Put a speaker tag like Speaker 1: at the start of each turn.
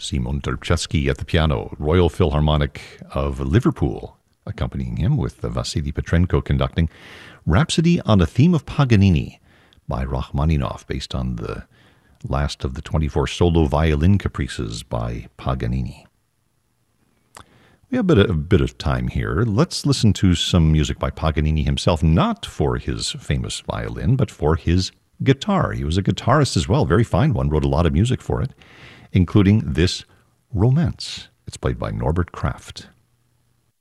Speaker 1: Simon Trubetsky at the piano, Royal Philharmonic of Liverpool accompanying him with Vasily Petrenko conducting. Rhapsody on a Theme of Paganini by Rachmaninoff, based on the last of the 24 solo violin caprices by Paganini. We have a bit of time here. Let's listen to some music by Paganini himself, not for his famous violin, but for his guitar. He was a guitarist as well, very fine one, wrote a lot of music for it, including this Romance. It's played by Norbert Kraft.